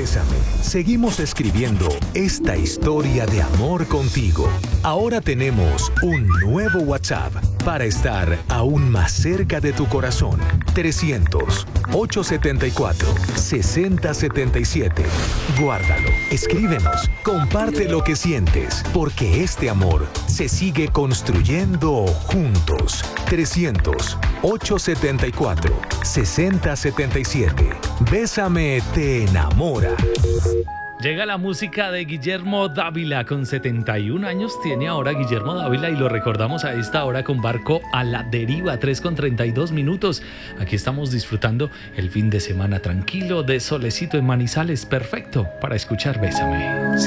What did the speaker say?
Bésame. Seguimos escribiendo esta historia de amor contigo. Ahora tenemos un nuevo WhatsApp para estar aún más cerca de tu corazón. 300-874-6077. Guárdalo, escríbenos, comparte lo que sientes, porque este amor se sigue construyendo juntos. 300-874-6077. Bésame te enamora. Llega la música de Guillermo Dávila. Con 71 años tiene ahora Guillermo Dávila y lo recordamos a esta hora con Barco a la Deriva, 3:32. Aquí estamos disfrutando el fin de semana tranquilo de solecito en Manizales, perfecto para escuchar Bésame.